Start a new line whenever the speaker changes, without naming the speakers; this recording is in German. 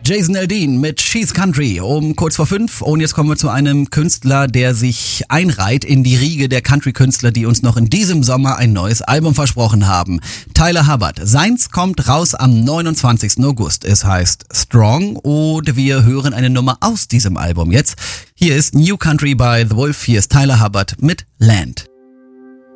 Jason Aldean mit She's Country um kurz vor 5. Und jetzt kommen wir zu einem Künstler, der sich einreiht in die Riege der Country-Künstler, die uns noch in diesem Sommer ein neues Album versprochen haben. Tyler Hubbard. Seins kommt raus am 29. August. Es heißt Strong und wir hören eine Nummer aus diesem Album jetzt. Hier ist New Country by The Wolf. Hier ist Tyler Hubbard mit Land.